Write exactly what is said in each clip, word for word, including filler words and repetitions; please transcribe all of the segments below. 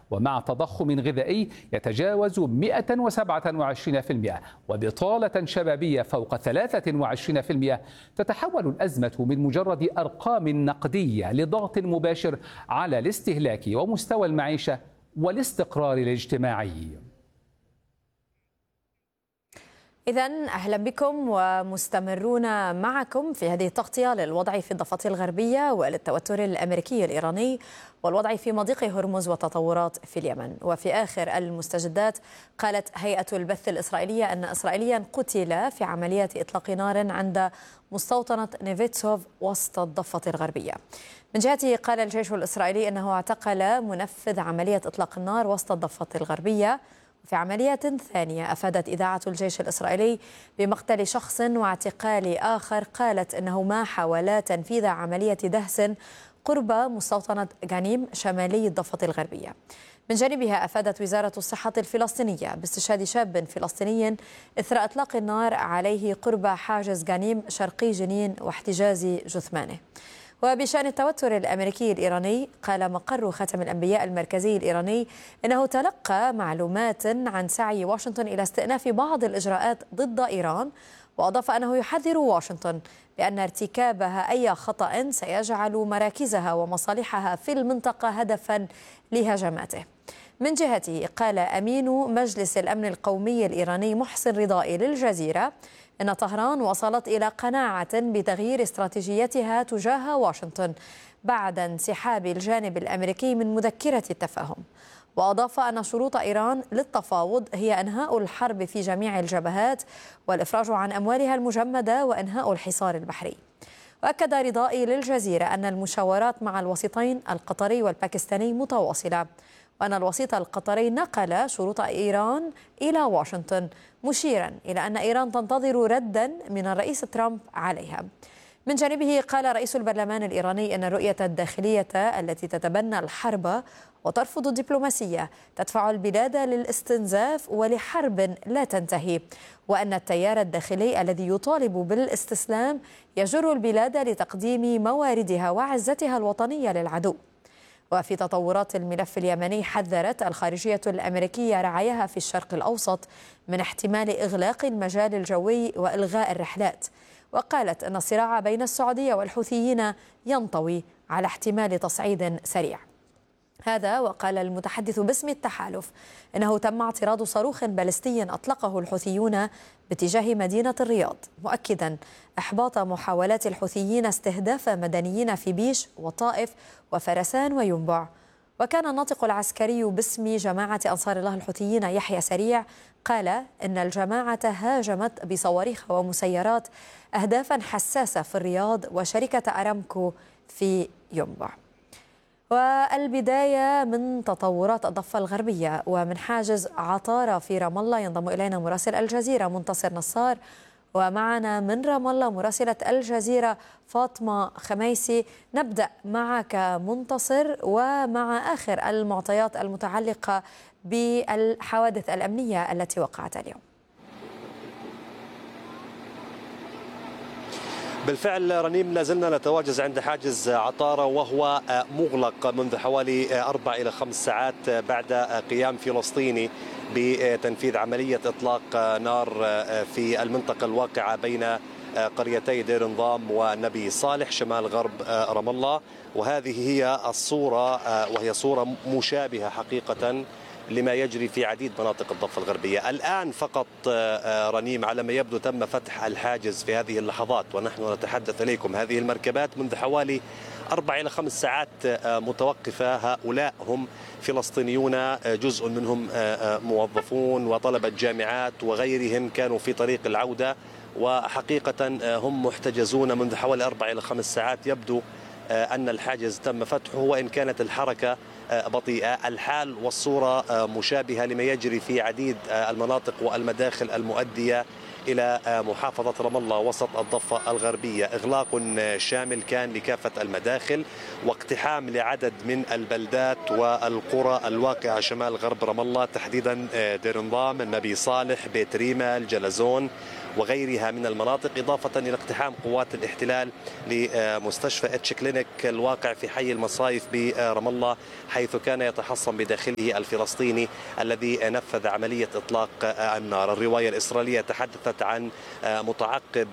ومع تضخم غذائي يتجاوز مئة وسبعة وعشرين بالمئة وبطالة شبابية فوق ثلاثة وعشرين بالمئة، تتحول الأزمة من مجرد أرقام نقدية لضغط مباشر على الاستهلاك ومستوى المعيشة والاستقرار الاجتماعي. إذن أهلا بكم ومستمرون معكم في هذه التغطية للوضع في الضفة الغربية وللتوتر الأمريكي الإيراني والوضع في مضيق هرمز وتطورات في اليمن. وفي آخر المستجدات قالت هيئة البث الإسرائيلية أن إسرائيليا قتل في عملية إطلاق نار عند مستوطنة نيفيتسوف وسط الضفة الغربية. من جهته قال الجيش الإسرائيلي أنه اعتقل منفذ عملية إطلاق النار وسط الضفة الغربية. في عملية ثانية أفادت إذاعة الجيش الإسرائيلي بمقتل شخص واعتقال آخر قالت أنه ما حاول تنفيذ عملية دهس قرب مستوطنة غانيم شمالي الضفة الغربية. من جانبها أفادت وزارة الصحة الفلسطينية باستشهاد شاب فلسطيني إثر إطلاق النار عليه قرب حاجز غانيم شرقي جنين واحتجاز جثمانه. وبشأن التوتر الأمريكي الإيراني قال مقر خاتم الأنبياء المركزي الإيراني إنه تلقى معلومات عن سعي واشنطن إلى استئناف بعض الإجراءات ضد إيران، وأضاف أنه يحذر واشنطن بأن ارتكابها أي خطأ سيجعل مراكزها ومصالحها في المنطقة هدفا لهجماته. من جهته قال أمين مجلس الأمن القومي الإيراني محسن رضائي للجزيرة إن طهران وصلت إلى قناعة بتغيير استراتيجيتها تجاه واشنطن بعد انسحاب الجانب الأمريكي من مذكرة التفاهم. وأضاف أن شروط إيران للتفاوض هي إنهاء الحرب في جميع الجبهات والإفراج عن أموالها المجمدة وإنهاء الحصار البحري. وأكد رضائي للجزيرة أن المشاورات مع الوسيطين القطري والباكستاني متواصلة، وأن الوسيط القطري نقل شروط إيران إلى واشنطن مشيرا إلى أن إيران تنتظر ردا من الرئيس ترامب عليها. من جانبه قال رئيس البرلمان الإيراني أن الرؤية الداخلية التي تتبنى الحرب وترفض الدبلوماسية تدفع البلاد للاستنزاف ولحرب لا تنتهي، وأن التيار الداخلي الذي يطالب بالاستسلام يجر البلاد لتقديم مواردها وعزتها الوطنية للعدو. وفي تطورات الملف اليمني حذرت الخارجية الأمريكية رعاياها في الشرق الأوسط من احتمال إغلاق المجال الجوي وإلغاء الرحلات، وقالت أن الصراع بين السعودية والحوثيين ينطوي على احتمال تصعيد سريع. هذا وقال المتحدث باسم التحالف إنه تم اعتراض صاروخ باليستي أطلقه الحوثيون باتجاه مدينة الرياض، مؤكدا إحباط محاولات الحوثيين استهداف مدنيين في بيش وطائف وفرسان وينبع. وكان الناطق العسكري باسم جماعة أنصار الله الحوثيين يحيى سريع قال إن الجماعة هاجمت بصواريخ ومسيرات أهدافا حساسة في الرياض وشركة أرامكو في ينبع. والبداية من تطورات الضفة الغربية ومن حاجز عطارة في رام الله ينضم إلينا مراسل الجزيرة منتصر نصار، ومعنا من رام الله مراسلة الجزيرة فاطمة خميسي. نبدأ معك منتصر ومع آخر المعطيات المتعلقة بالحوادث الأمنية التي وقعت اليوم. بالفعل رنيم، لازلنا نتواجد عند حاجز عطارة وهو مغلق منذ حوالي أربع إلى خمس ساعات بعد قيام فلسطيني بتنفيذ عملية إطلاق نار في المنطقة الواقعة بين قريتي دير نظام والنبي صالح شمال غرب رام الله. وهذه هي الصورة، وهي صورة مشابهة حقيقة لما يجري في عديد مناطق الضفة الغربية. الآن فقط رنيم على ما يبدو تم فتح الحاجز في هذه اللحظات ونحن نتحدث إليكم. هذه المركبات منذ حوالي أربع إلى خمس ساعات متوقفة. هؤلاء هم فلسطينيون، جزء منهم موظفون وطلبة جامعات وغيرهم كانوا في طريق العودة، وحقيقة هم محتجزون منذ حوالي أربع إلى خمس ساعات. يبدو أن الحاجز تم فتحه وإن كانت الحركة بطيئة. الحال والصورة مشابهة لما يجري في عديد المناطق والمداخل المؤدية إلى محافظة رام الله وسط الضفة الغربية. إغلاق شامل كان لكافة المداخل واقتحام لعدد من البلدات والقرى الواقعة شمال غرب رام الله، تحديدا دير نظام، النبي صالح، بيت ريما، الجلزون وغيرها من المناطق، إضافة إلى اقتحام قوات الاحتلال لمستشفى اتش كلينيك الواقع في حي المصايف برام الله، حيث حيث كان يتحصن بداخله الفلسطيني الذي نفذ عملية إطلاق النار. الرواية الإسرائيلية تحدثت عن متعقب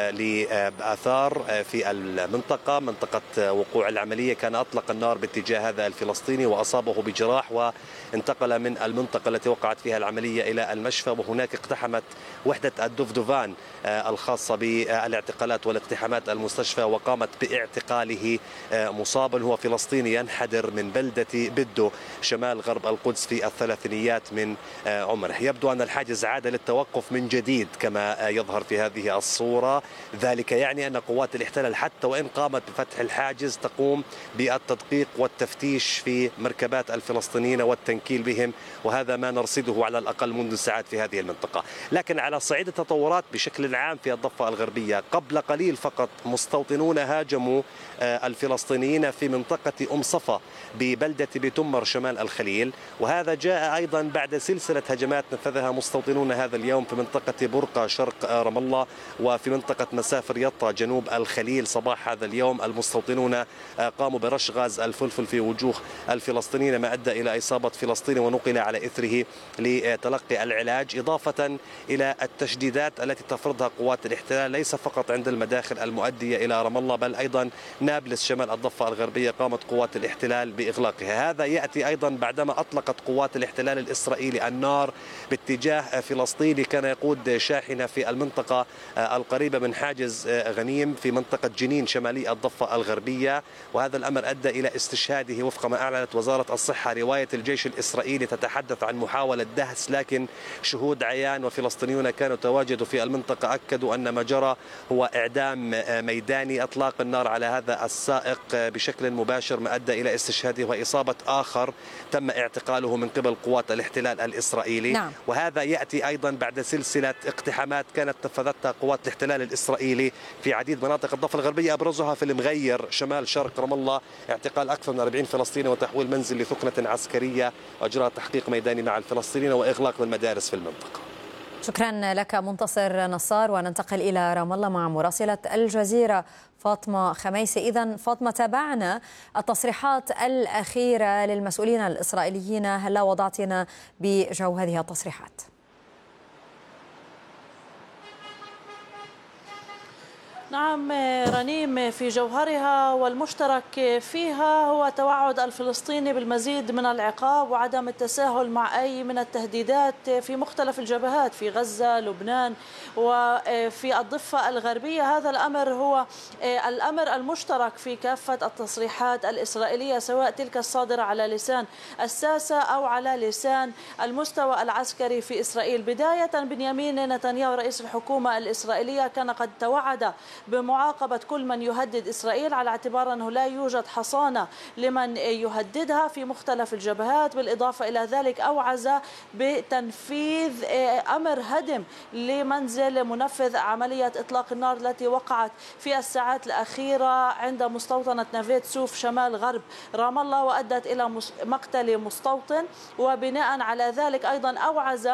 لآثار في المنطقة، منطقة وقوع العملية، كان أطلق النار باتجاه هذا الفلسطيني وأصابه بجراح وانتقل من المنطقة التي وقعت فيها العملية إلى المشفى، وهناك اقتحمت وحدة الدفدفان الخاصة بالاعتقالات والاقتحامات المستشفى وقامت باعتقاله مصابا. هو فلسطيني ينحدر من بلدة بدو شمال غرب القدس في الثلاثينيات من عمره. يبدو أن الحاجز عاد للتوقف من جديد كما يظهر في هذه الصورة، ذلك يعني أن قوات الاحتلال حتى وإن قامت بفتح الحاجز تقوم بالتدقيق والتفتيش في مركبات الفلسطينيين والتنكيل بهم، وهذا ما نرصده على الأقل منذ ساعات في هذه المنطقة. لكن على صعيد التطورات بشكل عام في الضفة الغربية، قبل قليل فقط مستوطنون هاجموا الفلسطينيين في منطقة أم صفا ببلدة بتمر شمال الخليل، وهذا جاء أيضا بعد سلسلة هجمات نفذها مستوطنون هذا اليوم في منطقة برقة شرق رام الله وفي منطقة مسافر يطا جنوب الخليل. صباح هذا اليوم المستوطنون قاموا برش غاز الفلفل في وجوه الفلسطينيين ما أدى إلى إصابة فلسطيني ونقل على إثره لتلقي العلاج، إضافة إلى التشديدات التي تفرضها قوات الاحتلال ليس فقط عند المداخل المؤدية إلى رام الله بل أيضا نابلس شمال الضفة الغربية قامت قوات الاحتلال بإغلاقها. هذا يأتي أيضا بعدما أطلقت قوات الاحتلال الإسرائيلي النار باتجاه فلسطيني كان يقود شاحنة في المنطقة القريبة من حاجز غنيم في منطقة جنين شمالي الضفة الغربية، وهذا الأمر أدى إلى استشهاده وفق ما أعلنت وزارة الصحة. رواية الجيش الإسرائيلي تتحدث عن محاولة دهس، لكن شهود عيان وفلسطينيون كانوا تواجدوا في المنطقة أكدوا أن ما جرى هو إعدام ميداني، أطلاق النار على هذا السائق بشكل مباشر ما أدى إلى استشهاده وإصابة آخر تم اعتقاله من قبل قوات الاحتلال الإسرائيلي. نعم. وهذا يأتي أيضا بعد سلسلة اقتحامات كانت نفذتها قوات الاحتلال الإسرائيلي في عديد مناطق الضفة الغربية، أبرزها في المغير شمال شرق رام الله، اعتقال أكثر من أربعين فلسطيني وتحويل منزل لثكنة عسكرية وإجراء تحقيق ميداني مع الفلسطينيين وإغلاق المدارس في المنطقة. شكرا لك منتصر نصار، وننتقل إلى رام الله مع مراسلة الجزيرة فاطمة خميسي. إذن فاطمة، تابعنا التصريحات الأخيرة للمسؤولين الإسرائيليين، هلا وضعتنا بجو هذه التصريحات؟ نعم رنيم، في جوهرها والمشترك فيها هو توعد الفلسطيني بالمزيد من العقاب وعدم التساهل مع أي من التهديدات في مختلف الجبهات في غزة، لبنان وفي الضفة الغربية. هذا الأمر هو الأمر المشترك في كافة التصريحات الإسرائيلية، سواء تلك الصادرة على لسان الساسة أو على لسان المستوى العسكري في إسرائيل. بداية بنيامين نتنياهو رئيس الحكومة الإسرائيلية كان قد توعد بمعاقبة كل من يهدد إسرائيل على اعتبار أنه لا يوجد حصانة لمن يهددها في مختلف الجبهات. بالإضافة إلى ذلك أوعز بتنفيذ أمر هدم لمنزل منفذ عملية إطلاق النار التي وقعت في الساعات الأخيرة عند مستوطنة نافيت سوف شمال غرب رام الله وأدت إلى مقتل مستوطن. وبناء على ذلك أيضا أوعز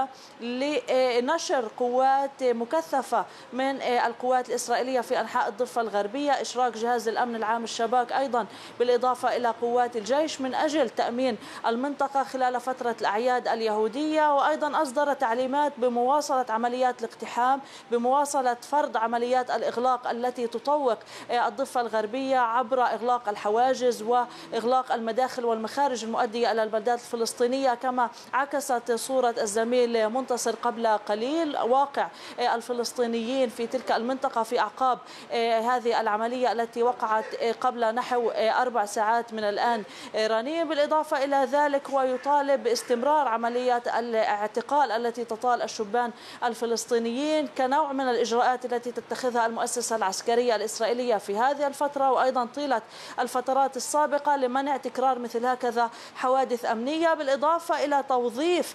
لنشر قوات مكثفة من القوات الإسرائيلية في أنحاء الضفة الغربية، إشراك جهاز الأمن العام الشباك أيضا بالإضافة إلى قوات الجيش من أجل تأمين المنطقة خلال فترة الأعياد اليهودية. وأيضا أصدر تعليمات بمواصلة عمليات الاقتحام، بمواصلة فرض عمليات الإغلاق التي تطوق الضفة الغربية عبر إغلاق الحواجز وإغلاق المداخل والمخارج المؤدية إلى البلدات الفلسطينية، كما عكست صورة الزميل منتصر قبل قليل واقع الفلسطينيين في تلك المنطقة في أعقاب هذه العملية التي وقعت قبل نحو أربع ساعات من الآن رنيم. بالإضافة إلى ذلك هو يطالب باستمرار عمليات الاعتقال التي تطال الشبان الفلسطينيين كنوع من الإجراءات التي تتخذها المؤسسة العسكرية الإسرائيلية في هذه الفترة وأيضا طيلة الفترات السابقة لمنع تكرار مثل هكذا حوادث أمنية. بالإضافة إلى توظيف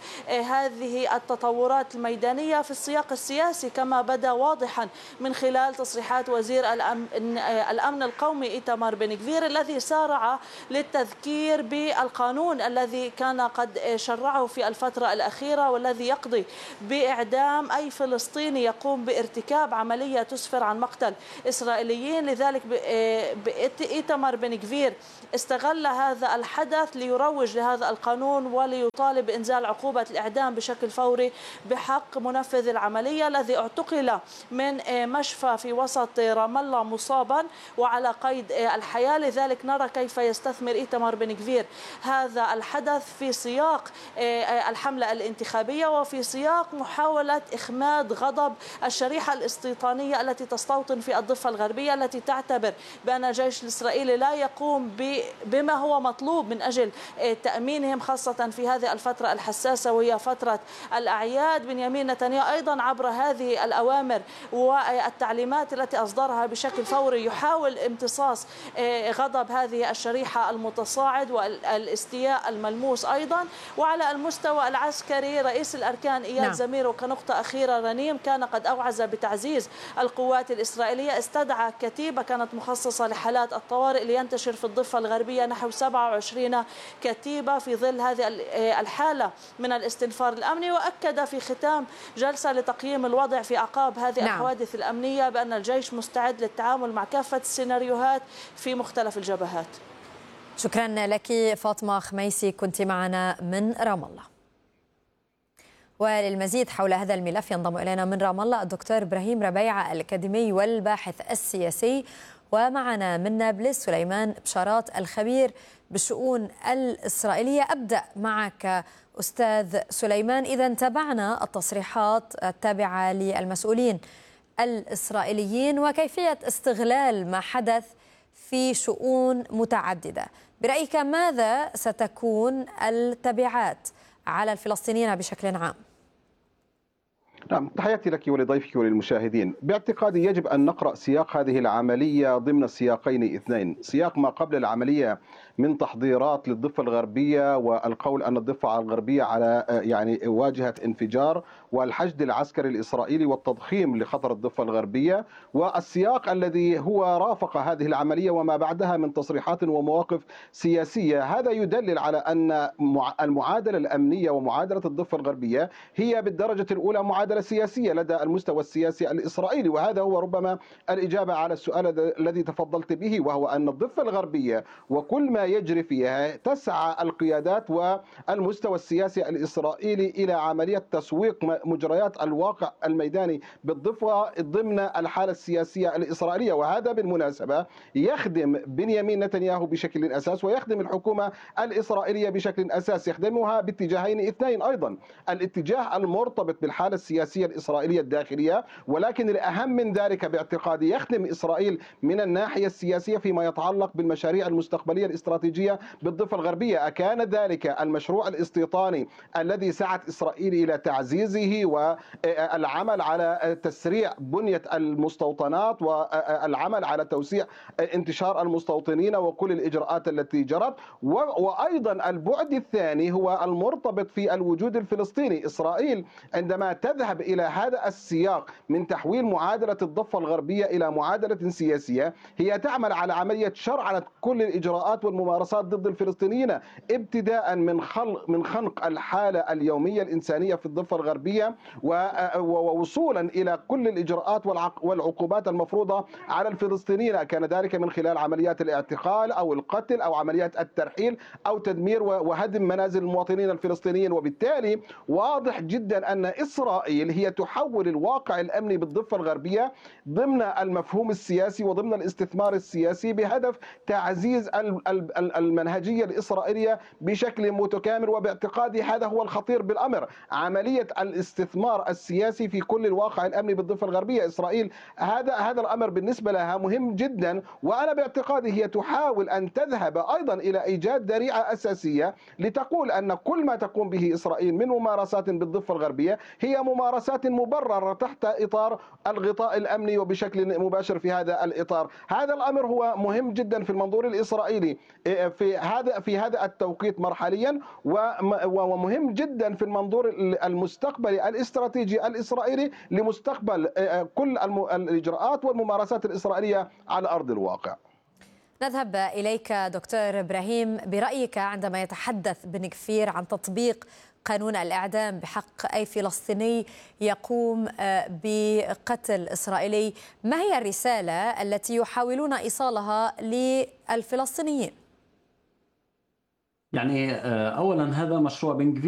هذه التطورات الميدانية في السياق السياسي كما بدا واضحا من خلال تصريحات كلمات وزير الأمن القومي إيتامار بن غفير الذي سارع للتذكير بالقانون الذي كان قد شرعه في الفترة الأخيرة والذي يقضي بإعدام أي فلسطيني يقوم بارتكاب عملية تسفر عن مقتل إسرائيليين. لذلك إيتامار بن غفير استغل هذا الحدث ليروج لهذا القانون وليطالب بإنزال عقوبة الإعدام بشكل فوري بحق منفذ العملية الذي اعتقل من مشفى في وسط رام الله مصابا وعلى قيد الحياة. لذلك نرى كيف يستثمر إيتامار بن غفير هذا الحدث في سياق الحملة الانتخابية وفي سياق محاولة إخماد غضب الشريحة الاستيطانية التي تستوطن في الضفة الغربية التي تعتبر بأن الجيش الإسرائيلي لا يقوم بما هو مطلوب من أجل تأمينهم خاصة في هذه الفترة الحساسة وهي فترة الأعياد. بنيامين نتنياهو أيضا عبر هذه الأوامر والتعليمات التي أصدرها بشكل فوري يحاول امتصاص غضب هذه الشريحة المتصاعد والاستياء الملموس أيضا. وعلى المستوى العسكري رئيس الأركان إياد نعم. زمير كنقطة أخيرة رنيم كان قد أوعز بتعزيز القوات الإسرائيلية، استدعى كتيبة كانت مخصصة لحالات الطوارئ لينتشر في الضفة الغربية نحو سبعة وعشرين كتيبة في ظل هذه الحالة من الاستنفار الأمني. وأكد في ختام جلسة لتقييم الوضع في أعقاب هذه نعم. الحوادث الأمنية بأن الجيش مستعد للتعامل مع كافة السيناريوهات في مختلف الجبهات. شكرا لك فاطمة خميسي، كنت معنا من رام الله. وللمزيد حول هذا الملف ينضم إلينا من رام الله الدكتور إبراهيم ربيعة الأكاديمي والباحث السياسي، ومعنا من نابلس سليمان بشارات الخبير بالشؤون الإسرائيلية. أبدأ معك أستاذ سليمان، إذا تابعنا التصريحات التابعة للمسؤولين الإسرائيليين وكيفية استغلال ما حدث في شؤون متعددة، برأيك ماذا ستكون التبعات على الفلسطينيين بشكل عام؟ نعم، تحياتي لك ولضيفك وللمشاهدين. باعتقادي يجب أن نقرأ سياق هذه العملية ضمن سياقين اثنين، سياق ما قبل العملية من تحضيرات للضفة الغربية والقول أن الضفة الغربية على يعني واجهة انفجار والحشد العسكري الإسرائيلي والتضخيم لخطر الضفة الغربية، والسياق الذي هو رافق هذه العملية وما بعدها من تصريحات ومواقف سياسية. هذا يدلل على أن المعادلة الأمنية ومعادلة الضفة الغربية هي بالدرجة الأولى معادلة سياسية لدى المستوى السياسي الإسرائيلي، وهذا هو ربما الإجابة على السؤال الذي تفضلت به، وهو أن الضفة الغربية وكل ما يجري فيها تسعى القيادات والمستوى السياسي الإسرائيلي إلى عملية تسويق مجريات الواقع الميداني بالضفة ضمن الحالة السياسية الإسرائيلية. وهذا بالمناسبة يخدم بنيامين نتنياهو بشكل أساس ويخدم الحكومة الإسرائيلية بشكل أساس، يخدمها باتجاهين اثنين أيضا، الاتجاه المرتبط بالحالة السياسية الإسرائيلية الداخلية، ولكن الأهم من ذلك باعتقادي يخدم إسرائيل من الناحية السياسية فيما يتعلق بالمشاريع المستقبلية الاستراتيجية بالضفة الغربية. أكان ذلك المشروع الاستيطاني الذي سعت إسرائيل إلى تعزيزه والعمل على تسريع بنية المستوطنات والعمل على توسيع انتشار المستوطنين وكل الإجراءات التي جرت، وأيضا البعد الثاني هو المرتبط في الوجود الفلسطيني. إسرائيل عندما تذهب إلى هذا السياق من تحويل معادلة الضفة الغربية إلى معادلة سياسية، هي تعمل على عملية شرعنة كل الإجراءات والممارسات ضد الفلسطينيين، ابتداء من خلق من خنق الحالة اليومية الإنسانية في الضفة الغربية ووصولا إلى كل الإجراءات والعقوبات المفروضة على الفلسطينيين، كان ذلك من خلال عمليات الاعتقال أو القتل أو عمليات الترحيل أو تدمير وهدم منازل المواطنين الفلسطينيين. وبالتالي واضح جدا أن إسرائيل هي تحول الواقع الأمني بالضفة الغربية ضمن المفهوم السياسي وضمن الاستثمار السياسي بهدف تعزيز المنهجية الإسرائيلية بشكل متكامل. وباعتقادي هذا هو الخطير بالأمر، عملية الاستثمار السياسي في كل الواقع الأمني بالضفة الغربية. إسرائيل هذا هذا الأمر بالنسبة لها مهم جدا، وأنا باعتقادي هي تحاول أن تذهب أيضا إلى إيجاد ذريعة أساسية لتقول أن كل ما تقوم به إسرائيل من ممارسات بالضفة الغربية هي ممارسات ممارسات مبررة تحت إطار الغطاء الأمني وبشكل مباشر في هذا الإطار. هذا الأمر هو مهم جدا في المنظور الإسرائيلي في هذا في هذا التوقيت مرحليا، ومهم جدا في المنظور المستقبلي الاستراتيجي الإسرائيلي لمستقبل كل الإجراءات والممارسات الإسرائيلية على أرض الواقع. نذهب إليك دكتور إبراهيم، برأيك عندما يتحدث بن غفير عن تطبيق قانون الإعدام بحق أي فلسطيني يقوم بقتل إسرائيلي، ما هي الرسالة التي يحاولون إيصالها للفلسطينيين؟ يعني أولا هذا مشروع بن غفير